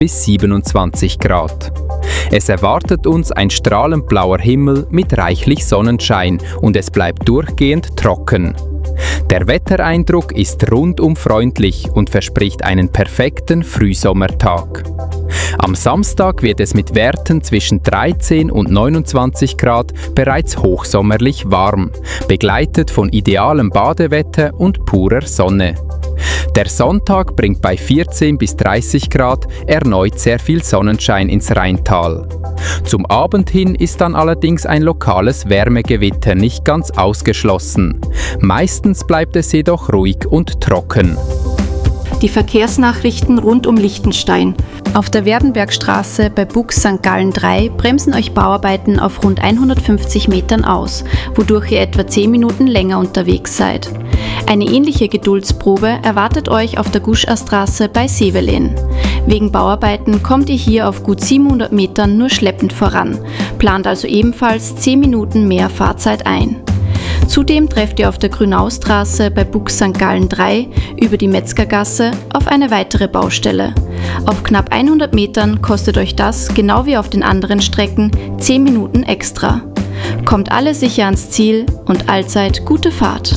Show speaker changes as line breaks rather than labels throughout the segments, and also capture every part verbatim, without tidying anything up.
bis siebenundzwanzig Grad. Es erwartet uns ein strahlend blauer Himmel mit reichlich Sonnenschein und es bleibt durchgehend trocken. Der Wettereindruck ist rundum freundlich und verspricht einen perfekten Frühsommertag. Am Samstag wird es mit Werten zwischen dreizehn und neunundzwanzig Grad bereits hochsommerlich warm, begleitet von idealem Badewetter und purer Sonne. Der Sonntag bringt bei vierzehn bis dreißig Grad erneut sehr viel Sonnenschein ins Rheintal. Zum Abend hin ist dann allerdings ein lokales Wärmegewitter nicht ganz ausgeschlossen. Meistens bleibt es jedoch ruhig und trocken.
Die Verkehrsnachrichten rund um Liechtenstein. Auf der Werdenbergstraße bei Bux Sankt Gallen drei bremsen euch Bauarbeiten auf rund hundertfünfzig Metern aus, wodurch ihr etwa zehn Minuten länger unterwegs seid. Eine ähnliche Geduldsprobe erwartet euch auf der Guscharstraße bei Sevelin. Wegen Bauarbeiten kommt ihr hier auf gut siebenhundert Metern nur schleppend voran, plant also ebenfalls zehn Minuten mehr Fahrzeit ein. Zudem trefft ihr auf der Grünaustraße bei Bux Sankt Gallen drei über die Metzgergasse auf eine weitere Baustelle. Auf knapp hundert Metern kostet euch das, genau wie auf den anderen Strecken, zehn Minuten extra. Kommt alle sicher ans Ziel und allzeit gute Fahrt.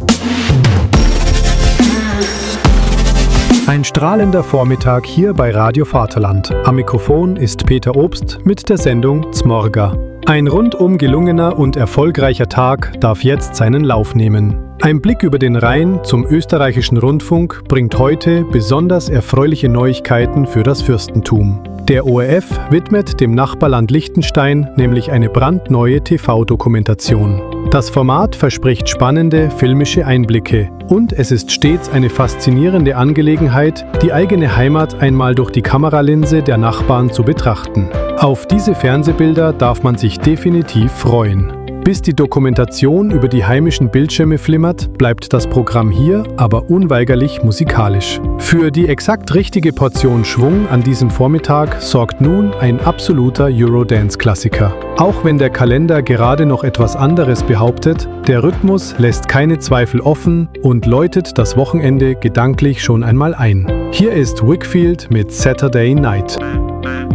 Ein strahlender Vormittag hier bei Radio Vaterland. Am Mikrofon ist Peter Obst mit der Sendung Zmorga. Ein rundum gelungener und erfolgreicher Tag darf jetzt seinen Lauf nehmen. Ein Blick über den Rhein zum österreichischen Rundfunk bringt heute besonders erfreuliche Neuigkeiten für das Fürstentum. Der O R F widmet dem Nachbarland Liechtenstein nämlich eine brandneue T V-Dokumentation. Das Format verspricht spannende filmische Einblicke und es ist stets eine faszinierende Angelegenheit, die eigene Heimat einmal durch die Kameralinse der Nachbarn zu betrachten. Auf diese Fernsehbilder darf man sich definitiv freuen. Bis die Dokumentation über die heimischen Bildschirme flimmert, bleibt das Programm hier aber unweigerlich musikalisch. Für die exakt richtige Portion Schwung an diesem Vormittag sorgt nun ein absoluter Eurodance-Klassiker. Auch wenn der Kalender gerade noch etwas anderes behauptet, der Rhythmus lässt keine Zweifel offen und läutet das Wochenende gedanklich schon einmal ein. Hier ist Whigfield mit Saturday Night.